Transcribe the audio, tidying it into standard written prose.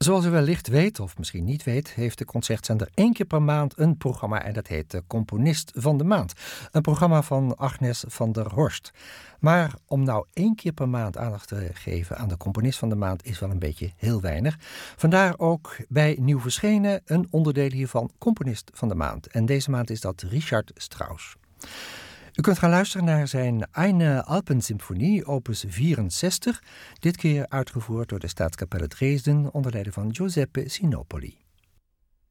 Zoals u wellicht weet, of misschien niet weet, heeft de Concertzender 1 keer per maand een programma en dat heet de Componist van de Maand. Een programma van Agnes van der Horst. Maar om nou 1 keer per maand aandacht te geven aan de Componist van de Maand is wel een beetje heel weinig. Vandaar ook bij Nieuw Verschenen een onderdeel hiervan, Componist van de Maand. En deze maand is dat Richard Strauss. U kunt gaan luisteren naar zijn Eine Alpensymphonie, opus 64, dit keer uitgevoerd door de Staatskapelle Dresden onder leiding van Giuseppe Sinopoli.